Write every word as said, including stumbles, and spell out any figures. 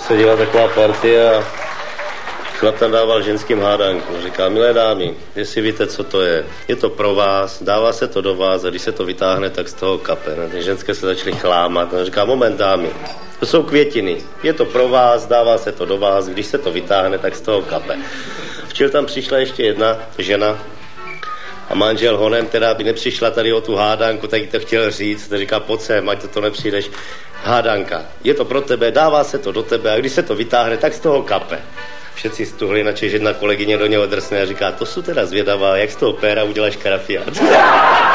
seděla taková partia a chlap tam dával ženským hádanku. Říká, milé dámy, jestli víte, co to je, je to pro vás, dává se to do vás a když se to vytáhne, tak z toho kape. No, ty ženské se začaly chlámat. No, říká, moment dámy, to jsou květiny, je to pro vás, dává se to do vás, když se to vytáhne, tak z toho kape. Včera tam přišla ještě jedna žena a manžel honem, teda by nepřišla tady o tu hádanku, tak jí to chtěl říct, to říká, pojď sem, ať to, to nepřijdeš. Hádanka, je to pro tebe, dává se to do tebe a když se to vytáhne, tak z toho kape. Všetci stuhli, načež jedna kolegyně do něho drsne a říká, to jsou teda zvědavá, jak z toho péra uděláš karafiát.